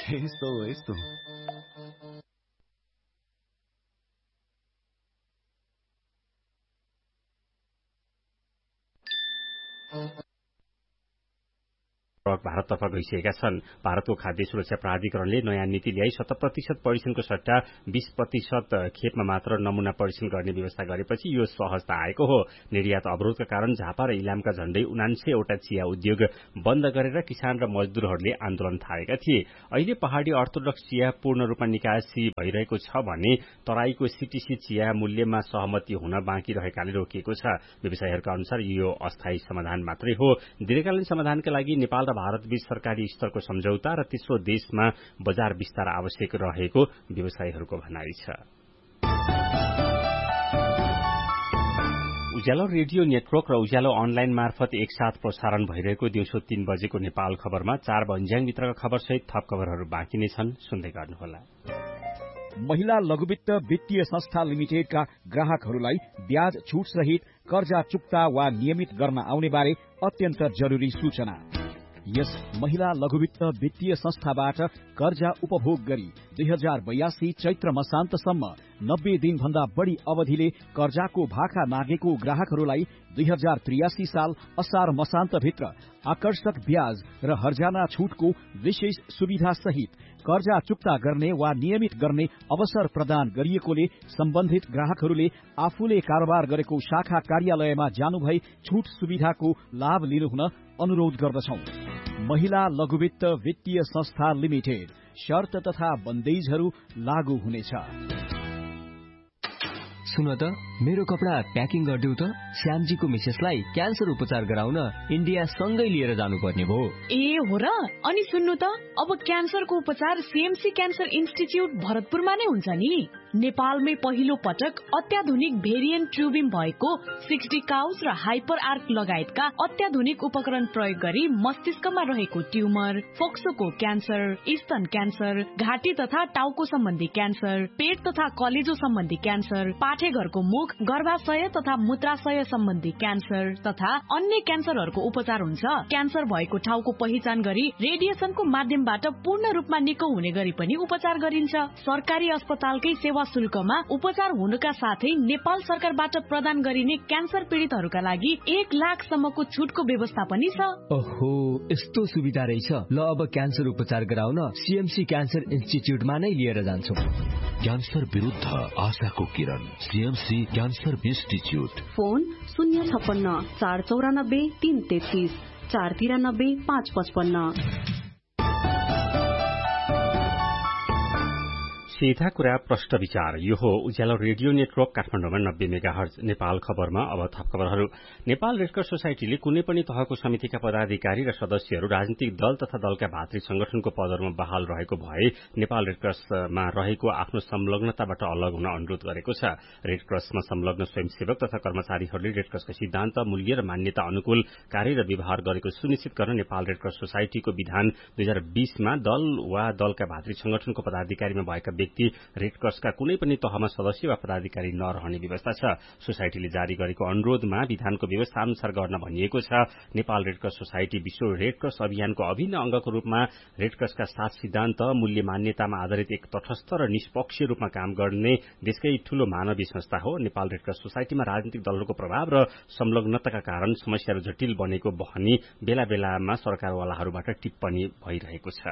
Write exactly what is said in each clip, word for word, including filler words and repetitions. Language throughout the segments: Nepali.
Esto, esto. भारततर्फ गइसकेका छन्। भारतको खाद्य सुरक्षा प्राधिकरणले नयाँ नीति ल्याई शत प्रतिशत परीक्षणको सट्टा बीस प्रतिशत खेपमा मात्र नमूना परीक्षण गर्ने व्यवस्था गरेपछि यो सहजता आएको हो। निर्यात अवरोधका कारण झापा र इलामका झण्डै उनान्सयवटा चिया उद्योग बन्द गरेर किसान र मजदूरहरूले आन्दोलन थालेका थिए। अहिले पहाड़ी अर्थोडक्स चिया पूर्ण रूपमा निकासी भइरहेको छ भने तराईको सीटीसी चिया मूल्यमा सहमति हुन बाँकी रहेकाले रोकिएको छ। व्यवसायीहरूका अनुसार यो अस्थायी समाधान मात्रै हो। दीर्घकालीन समाधानका लागि नेपाल र भारतबीच सरकारी स्तरको सम्झौता र तेस्रो देशमा बजार विस्तार आवश्यक रहेको व्यवसायीहरूको भनाइ छ। उज्यालो रेडियो नेटवर्क र उज्यालो अनलाइन मार्फत एकसाथ प्रसारण भइरहेको दिउँसो तीन बजेको नेपाल खबरमा चार भन्ज्याङभित्रका खबरसहित थप खबरहरू बाँकी नै छन्, सुन्दै गर्नुहोला। महिला लघुवित्त वित्तीय संस्था लिमिटेडका ग्राहकहरूलाई ब्याज छुट सहित कर्जा चुक्ता वा नियमित गर्न आउने बारे अत्यन्त जरुरी सूचना। यस महिला लघुवित्त वित्तीय संस्थाबाट कर्जा उपभोग गरी दुई हजार बयासी चैत्र मसान्तसम्म नब्बे दिन भन्दा बढ़ी अवधिले कर्जाको भाका मागेको ग्राहकहरूलाई दुई हजार त्रियासी साल असार मसान्तभित्र आकर्षक ब्याज र हर्जाना छुटको विशेष सुविधा सहित कर्जा चुक्ता गर्ने वा नियमित गर्ने अवसर प्रदान गरिएकोले सम्बन्धित ग्राहकहरूले आफूले कारोबार गरेको शाखा कार्यालयमा जानुभई छुट सुविधाको लाभ लिनुहुन अनुरोध गर्दछौं। महिला लघुवित्त वित्तीय संस्था लिमिटेड, शर्त तथा बन्देजहरू लागू हुनेछ। सुन त, मेरो कपडा प्याकिङ गरिदेऊ त। श्यामजीको मिसेसलाई क्यान्सर उपचार गराउन इन्डिया सँगै लिएर जानुपर्ने भयो। ए हो र? अनि सुन्नु त, अब क्यान्सरको उपचार सीएमसी क्यान्सर इन्स्टिच्युट भरतपुरमा नै हुन्छ नि। नेपालमै पहिलो पटक अत्याधुनिक भेरिएन्ट ट्युबिम भएको सिक्सटी काउज र हाइपर आर्क लगायतका अत्याधुनिक उपकरण प्रयोग गरी मस्तिष्कमा रहेको ट्युमर, फोक्सोको क्यान्सर, स्तन क्यान्सर, घाँटी तथा टाउको सम्बन्धी क्यान्सर, पेट तथा कलेजो सम्बन्धी क्यान्सर, पाठेघरको मुख, गर्भाशय तथा मूत्राशय सम्बन्धी क्यान्सर तथा अन्य क्यान्सरहरूको उपचार हुन्छ। क्यान्सर भएको ठाउँको पहिचान गरी रेडिएसनको माध्यमबाट पूर्ण रूपमा निको हुने गरी पनि उपचार गरिन्छ। सरकारी अस्पतालकै सेवा शुल्कमा उपचार हुनुका साथै नेपाल सरकारबाट प्रदान गरिने क्यान्सर पीड़ितहरूका लागि एक लाखसम्मको छुटको व्यवस्था पनि छ। ओहो, यस्तो सुविधा रहेछ। ल, अब क्यान्सर उपचार गराउन सीएमसी क्यान्सर इन्स्टिच्युटमा नै लिएर जान्छौँ। क्यान्सर विरुद्ध आशाको किरण, सीएमसी क्यान्सर इन्स्टिच्युट। फोन शून्य छप्पन्न चार चौरानब्बे तीन तेत्तीस चार तिरानब्बे पाँच पचपन्न। सीधा कुरा प्रश्न विचार। यो हो उज्यालो रेडियो नेटवर्क काठमाडौँमा नब्बे मेगाहर्ज। नेपाल खबरमा अब थप खबरहरू। नेपाल रेडक्रस सोसाइटीले कुनै पनि तहको समितिका पदाधिकारी र सदस्यहरू राजनीतिक दल तथा दलका भातृ संगठनको पदहरूमा बहाल रहेको भए नेपाल रेडक्रसमा रहेको आफ्नो संलग्नताबाट अलग हुन अनुरोध गरेको छ। रेडक्रसमा संलग्न स्वयंसेवक तथा कर्मचारीहरूले रेडक्रसका सिद्धान्त, मूल्य र मान्यता अनुकूल कार्य र व्यवहार गरेको सुनिश्चित गर्न नेपाल रेडक्रस सोसाइटीको विधान दुई हजार बीसमा दल वा दलका भातृ संगठनको पदाधिकारीमा भएका व्यक्ति रेडक्रसका कुनै पनि तहमा सदस्य वा पदाधिकारी नरहने व्यवस्था छ। सोसाइटीले जारी गरेको अनुरोधमा विधानको व्यवस्था अनुसार गर्न भनिएको छ। नेपाल रेडक्रस सोसाइटी विश्व रेडक्रस अभियानको अभिन्न अंगको रूपमा रेडक्रसका सात सिद्धान्त, मूल्य, मान्यतामा आधारित एक तटस्थ र निष्पक्षीय रूपमा काम गर्ने देशकै ठूलो मानवीय संस्था हो। नेपाल रेडक्रस सोसाइटीमा राजनीतिक दलहरूको प्रभाव र संलग्नताका कारण समस्याहरू जटिल बनेको भनी बेला बेलामा सरकारवालाहरूबाट टिप्पणी भइरहेको छ।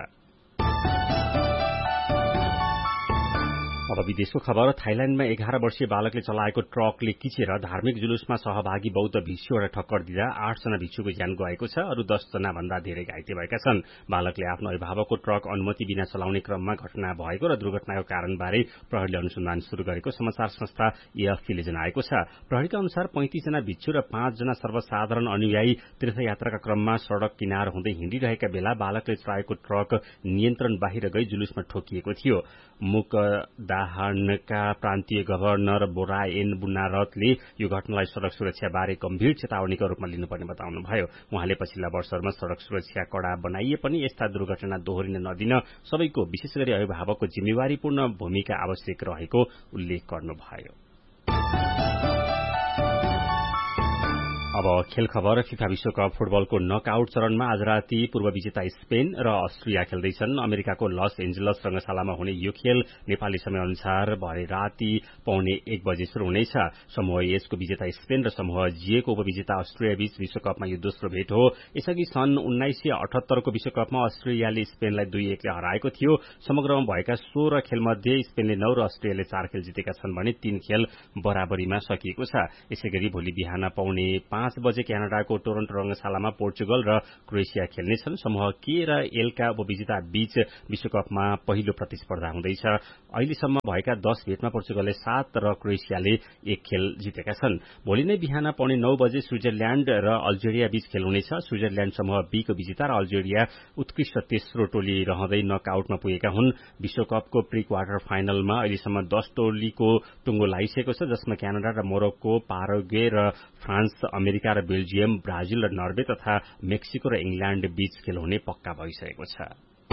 अब विदेशको खबर। थाइल्याण्डमा एघार वर्षीय बालकले चलाएको ट्रकले किचेर धार्मिक जुलुसमा सहभागी बौद्ध भिक्षुहरूलाई ठक्कर दिँदा आठजना भिक्षुको ज्यान गएको छ। अरू दसजना भन्दा धेरै घाइते भएका छन्। बालकले आफ्नो अभिभावकको ट्रक अनुमति बिना चलाउने क्रममा घटना भएको र दुर्घटनाको कारणबारे प्रहरीले अनुसन्धान शुरू गरेको समाचार संस्था एएफपीले जनाएको छ। प्रहरीका अनुसार पैंतिसजना भिक्षु र पाँचजना सर्वसाधारण अनुयायी तीर्थयात्राका क्रममा सड़क किनार हुँदै हिँडिरहेका बेला बालकले चलाएको ट्रक नियन्त्रण बाहिर गई जुलुसमा ठोकिएको थियो। मुकदाहरणका प्रान्तीय गभर्नर बोराएन बुनारतले यो घटनालाई सड़क सुरक्षा बारे गम्भीर चेतावनीको रूपमा लिनुपर्ने बताउनुभयो। उहाँले पछिल्ला वर्षहरूमा सड़क सुरक्षा कड़ा बनाइए पनि यस्ता दुर्घटना दोहोरिन नदिन सबैको, विशेष गरी अभिभावकको जिम्मेवारीपूर्ण भूमिका आवश्यक रहेको उल्लेख गर्नुभयो। अब खेल खबर। फिफा विश्वकप फुटबलको नकआउट चरणमा आज राति पूर्व विजेता स्पेन र अस्ट्रिया खेल्दैछन्। अमेरिकाको लस एन्जलस रंगशालामा हुने यो खेल नेपाली समय अनुसार भरे राति पौने एक बजे शुरू हुनेछ। समूह एसको विजेता स्पेन र समूह जीएको उपविजेता अस्ट्रिया बीच विश्वकपमा यो दोस्रो भेट हो। यसअघि सन् उन्नाइस सय अठहत्तरको विश्वकपमा अस्ट्रेलियाले स्पेनलाई दुई एकले हराएको थियो। समग्रमा भएका सोह्र खेलमध्ये स्पेनले नौ र अस्ट्रेलियाले चार खेल जितेका छन् भने तीन खेल बराबरीमा सकिएको छ। यसैगरी भोलि बिहान पौने पाँच बजे क्यानाडाको टोरन्टो रंगशालामा पोर्चुगल र क्रोएसिया खेल्नेछन्। समूह के र एलका उपविजेता बीच विश्वकपमा पहिलो प्रतिस्पर्धा हुँदैछ। अहिलेसम्म भएका दश भेटमा पोर्चुगलले सात र क्रोएसियाले एक खेल जितेका छन्। भोलि नै बिहान पौने नौ बजे स्विजरल्याण्ड र अल्जेरिया बीच खेल हुनेछ। स्विजरल्याण्ड समूह बी को विजेता र अल्जेरिया उत्कृष्ट तेस्रो टोली रहँदै नकआउटमा पुगेका हुन्। विश्वकपको प्री क्वार्टर फाइनलमा अहिलेसम्म दश टोलीको टुङ्गो लागिसकेको छ, जसमा क्यानाडा र मोरक्को, पाराग्वे र फ्रान्स, अमेरिका र बेल्जियम, ब्राजिल र नर्वे तथा मेक्सिको र इंग्ल्याण्ड बीच खेल हुने पक्का भइसकेको छ।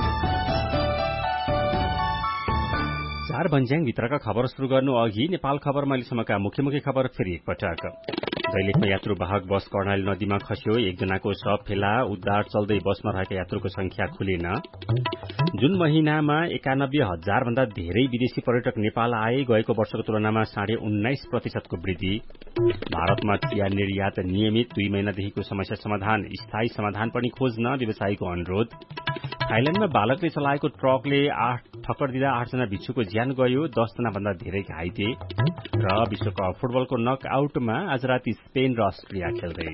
चार भन्ज्याङ भित्रका खबर शुरू गर्नु अघि नेपाल खबरमा अहिलेसम्मका मुख्य मुख्य खबर फेरि एकपटक। दैलेखमा यात्रुवाहक बस कर्णाली नदीमा खस्यो, एकजनाको शव फेला, उद्धार चल्दै बसमा रहेका यात्रुको संख्या खुलेन। जुन महिनामा एकानब्बे हजार भन्दा धेरै विदेशी पर्यटक नेपाल आए, गएको वर्षको तुलनामा साढे उन्नाइस प्रतिशतको वृद्धि। भारतमा चिया निर्यात नियमित, दुई महिनादेखिको समस्या समाधान, स्थायी समाधान पनि खोज्न व्यवसायीको अनुरोध। थाइल्याण्डमा बालकले चलाएको ट्रकले आठ ठक्कर दिँदा आठजना भिक्षुको ज्यान गयो, दसजना भन्दा धेरै घाइते। र विश्वकप फुटबलको नकआउटमा आज राति स्पेन र अस्ट्रिया खेल्दै।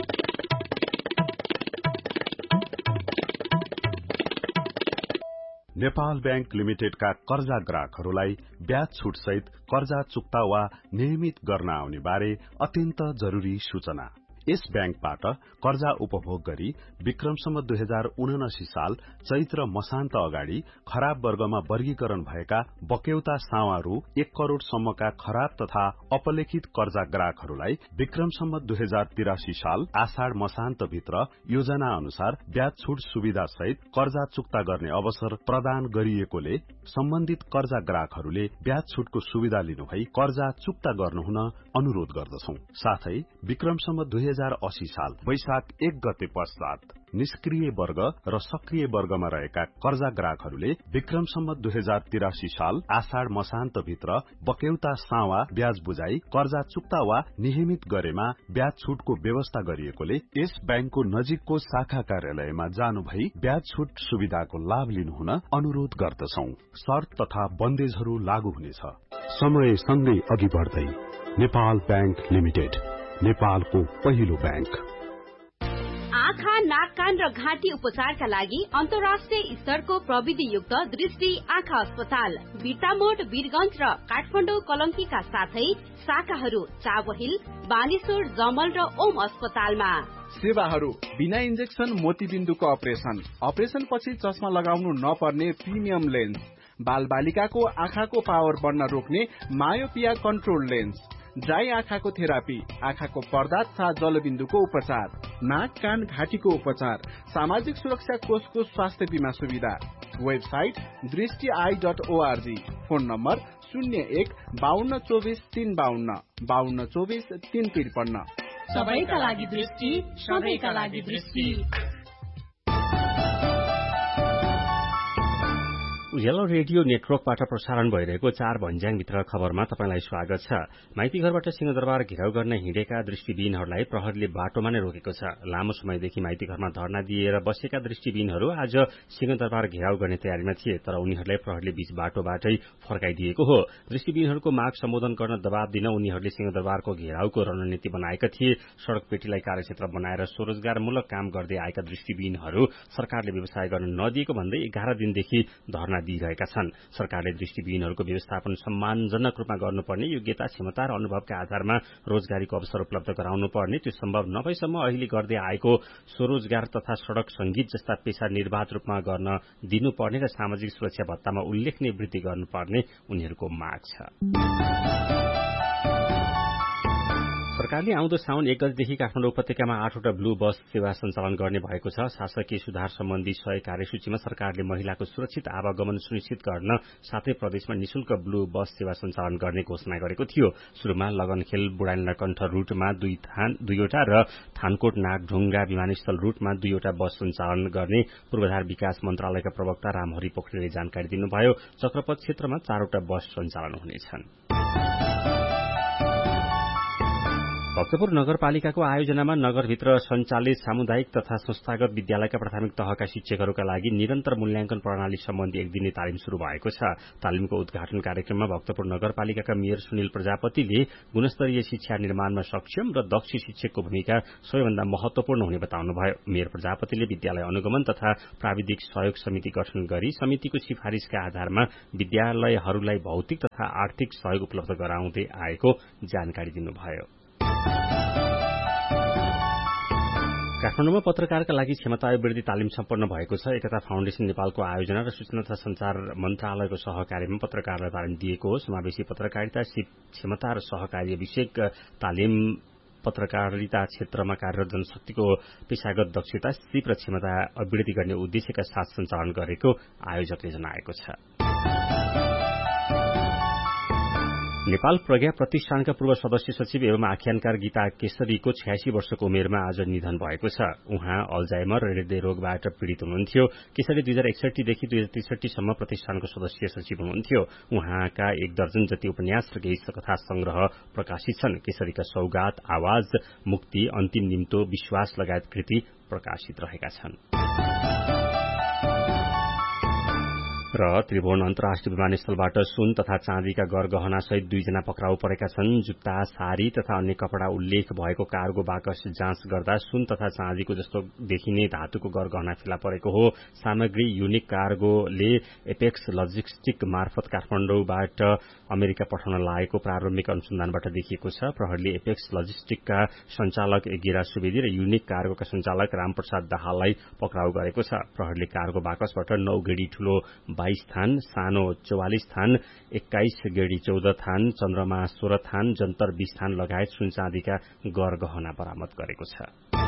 नेपाल ब्याङ्क लिमिटेडका कर्जा ग्राहकहरूलाई ब्याज छुट सहित कर्जा चुक्ता वा नियमित गर्न आउने बारे अत्यन्त जरूरी सूचना। यस ब्याङ्कबाट कर्जा उपभोग गरी विक्रमसम्म दुई हजार उनासी साल चैत्र मसान्त अगाडि खराब वर्गमा वर्गीकरण भएका बक्यौता सावा रु एक करोड़ सम्मका खराब तथा अपलेखित कर्जा ग्राहकहरूलाई विक्रमसम्म दुई हजार तिरासी साल आषाढ़ मसान्त भित्र योजना अनुसार ब्याज छुट सुविधा सहित कर्जा चुक्ता गर्ने अवसर प्रदान गरिएकोले सम्बन्धित कर्जा ग्राहकहरूले ब्याज छुटको सुविधा लिनुभई कर्जा चुक्ता गर्नुहुन अनुरोध गर्दछौ। साथै विक्रमसम्म दुई हजार अस्सी साल वैशाख एक गते पश्चात निष्क्रिय वर्ग र सक्रिय वर्गमा रहेका कर्जा ग्राहकहरूले विक्रमसम्म दुई हजार तिरासी साल आषाढ़ मसान्त भित्र बक्यौता सावा ब्याज बुझाई कर्जा चुक्ता वा नियमित गरेमा ब्याज छुटको व्यवस्था गरिएकोले यस ब्याङ्कको नजिकको शाखा कार्यालयमा जानु भई ब्याज छुट सुविधाको लाभ लिनुहुन अनुरोध गर्दछौ। शर्त तथा बन्देजहरू लागू हुनेछ। समय सँगै अघि बढ्दै नेपाल ब्याङ्क लिमिटेड, नेपालको पहिलो ब्याङ्क। आँखा, नाक, कान र घाँटी उपचारका लागि अन्तर्राष्ट्रिय स्तरको प्रविधियुक्त दृष्टि आँखा अस्पताल बिर्तामोड, वीरगंज र काठमाडौँ कलंकीका साथै शाखाहरू चाबहिल, बानेश्वर, जमल र ओम अस्पतालमा। सेवाहरू बिना इन्जेक्सन मोतीबिन्दुको अपरेसन, अपरेसन पछि चस्मा लगाउनु नपर्ने प्रिमियम लेन्स, बाल बालिकाको आँखाको पावर बढ्न रोक्ने मायोपिया कन्ट्रोल लेन्स, ड्राई आँखाको थेरापी, आँखाको पर्दा तथा जलबिन्दुको उपचार, नाक, कान, घाँटीको उपचार, सामाजिक सुरक्षा कोषको स्वास्थ्य बीमा सुविधा। वेबसाइट दृष्टि I dot ORG. Phone number शून्य एक बाहन्न चौबिस तीन बाहन्न बाहन्न चौबिस तीन त्रिपन्न। सबैका लागि दृष्टि, सबैका लागि दृष्टि। उज्यालो रेडियो नेटवर्कबाट प्रसारण भइरहेको चार भन्ज्याङभित्र खबरमा तपाईंलाई स्वागत छ। माइती घरबाट सिंहदरबार घेराउ गर्न हिँडेका दृष्टिविहीनहरूलाई प्रहरीले बाटोमा नै रोकेको छ। लामो समयदेखि माइती घरमा धरना दिएर बसेका दृष्टिविहीनहरू आज सिंहदरबार घेराउ गर्ने तयारीमा थिए, तर उनीहरूलाई प्रहरीले बीच बाटोबाटै फर्काइदिएको हो। दृष्टिविहीनहरूको माग सम्बोधन गर्न दबाव दिन उनीहरूले सिंहदरबारको घेराउको रणनीति बनाएका थिए। सड़क पेटीलाई कार्यक्षेत्र बनाएर स्वरोजगारमूलक काम गर्दै आएका दृष्टिविहीनहरू सरकारले व्यवसाय गर्न नदिएको भन्दै एघार दिनदेखि धरना दिइरहेका छन्। सरकारले दृष्टिविहीनहरूको व्यवस्थापन सम्मानजनक रूपमा गर्नुपर्ने, योग्यता, क्षमता र अनुभवका आधारमा रोजगारीको अवसर उपलब्ध गराउनुपर्ने, त्यो सम्भव नभएसम्म अहिले गर्दै आएको स्वरोजगार तथा सड़क संगीत जस्ता पेशा निर्वाध रूपमा गर्न दिनुपर्ने र सामाजिक सुरक्षा भत्तामा उल्लेखनीय वृद्धि गर्नुपर्ने उनीहरूको माग छ। सरकारले आउँदो साउन एक गतेदेखि काठमाडौँ उपत्यकामा आठवटा ब्लू बस सेवा सञ्चालन गर्ने भएको छ। शासकीय सुधार सम्बन्धी सय कार्यसूचीमा सरकारले महिलाको सुरक्षित आवागमन सुनिश्चित गर्न सातै प्रदेशमा निशुल्क ब्लू बस सेवा सञ्चालन गर्ने घोषणा गरेको थियो। सुरुमा लगनखेल बुढानकण्ठ रूटमा दुई थान दुईवटा र थानकोट नागढुङ्गा विमानस्थल रूटमा दुईवटा बस सञ्चालन गर्ने पूर्वाधार विकास मन्त्रालयका प्रवक्ता रामहरि पोखरेलले जानकारी दिनुभयो। चक्रपथ क्षेत्रमा चारवटा बस सञ्चालन हुनेछन्। भक्तपुर नगरपालिकाको आयोजनामा नगरभित्र सञ्चालित सामुदायिक तथा संस्थागत विद्यालयका प्राथमिक तहका शिक्षकहरूका लागि निरन्तर मूल्याङ्कन प्रणाली सम्बन्धी एक दिने तालिम शुरू भएको छ। तालिमको उद्घाटन कार्यक्रममा भक्तपुर नगरपालिकाका मेयर सुनिल प्रजापतिले गुणस्तरीय शिक्षा निर्माणमा सक्षम र दक्ष शिक्षकको भूमिका सबैभन्दा महत्वपूर्ण हुने बताउनुभयो। मेयर प्रजापतिले विद्यालय अनुगमन तथा प्राविधिक सहयोग समिति गठन गरी समितिको सिफारिशका आधारमा विद्यालयहरूलाई भौतिक तथा आर्थिक सहयोग उपलब्ध गराउँदै आएको जानकारी दिनुभयो। काठमाडौँमा पत्रकारका लागि क्षमता वृद्धि तालिम सम्पन्न भएको छ। एकता फाउन्डेशन नेपालको आयोजना र सूचना तथा संचार मन्त्रालयको सहकार्यमा पत्रकारलाई तालिम दिएको हो। समावेशी पत्रकारिता, क्षमता र सहकार्य विषयक तालिम पत्रकारिता क्षेत्रमा कार्यरत जनशक्तिको पेशागत दक्षता, सिप र क्षमता वृद्धि गर्ने उद्देश्यका साथ सञ्चालन गरेको आयोजकले जनाएको छ। नेपाल प्रज्ञा प्रतिष्ठानका पूर्व सदस्य सचिव एवं आख्यानकार गीता केसरीको छयासी वर्षको उमेरमा आज निधन भएको छ। उहाँ अल्जाइमर र हृदय रोगबाट पीड़ित हुनुहुन्थ्यो। केसरी दुई हजार एकसठीदेखि दुई हजार त्रिसठीसम्म प्रतिष्ठानको सदस्य सचिव हुनुहुन्थ्यो। उहाँका एक दर्जन जति उपन्यास र केही कथा संग्रह प्रकाशित छन्। केसरीका सौगात, आवाज, मुक्ति, अन्तिम निम्तो, विश्वास लगायत कृति प्रकाशित रहेका छन्। र त्रिभुवन अन्तर्राष्ट्रिय विमानस्थलबाट सुन तथा चाँदीका गरगहना सहित दुईजना पक्राउ परेका छन्। जुत्ता, सारी तथा अन्य कपड़ा उल्लेख भएको कार्गो बाकस जाँच गर्दा सुन तथा चाँदीको जस्तो देखिने धातुको गरगहना फेला परेको हो। सामग्री युनिक कार्गोले एपेक्स लजिस्टिक मार्फत काठमाडौँबाट अमेरिका पठाउन लागेको प्रारम्भिक अनुसन्धानबाट देखिएको छ। प्रहरीले एपेक्स लजिस्टिकका सञ्चालक गिरा सुवेदी र युनिक कार्गोका सञ्चालक रामप्रसाद दाहाललाई पक्राउ गरेको छ। प्रहरीले कार्गो बाकसबाट नौ गेडी ठूलो बाइस थान, सानो चौवालिस थान, एक्काइस गेडी चौध थान, चन्द्रमा सोह्र थान, जन्तर बीस थान लगायत सुन चाँदीका गरगहना बरामद गरेको छ।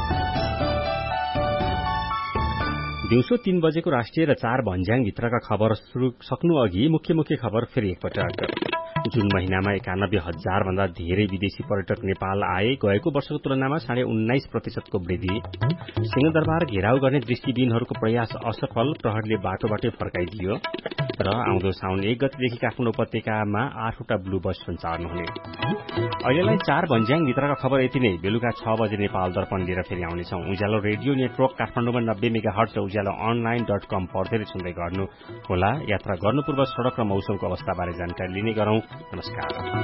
दिउँसो तीन बजेको राष्ट्रिय र चार भन्ज्याङ भित्रका खबर सक्नु अघि मुख्य मुख्य खबर फेरि एकपटक। जून महिनामा एकानब्बे हजार भन्दा धेरै विदेशी पर्यटक नेपाल आए। गएको वर्षको तुलनामा साढे उन्नाइस प्रतिशतको वृद्धि। सिंहदरबार घेराउ गर्ने दृष्टिविहीनहरूको प्रयास असफल, प्रहरीले बाटोबाटै फर्काइदियो। र आउँदो साउन एक गतेदेखि काठमाडौँ उपत्यकामा आठवटा ब्लू बस सञ्चालन हुने। अहिलेलाई चार भन्ज्याङ भित्रका खबर यति नै। बेलुका छ बजे नेपाल दर्पण लिएर फेरि आउनेछौं। उज्यालो रेडियो नेटवर्क काठमाडौँमा नब्बे मेगा हर्ट्ज र उज्यालो अनलाइन डट कम पढ्दै सुन्दै गर्नु होला। यात्रा गर्नु पूर्व सड़क र मौसमको अवस्थाबारे जानकारी लिने गरौं। नमस्कार।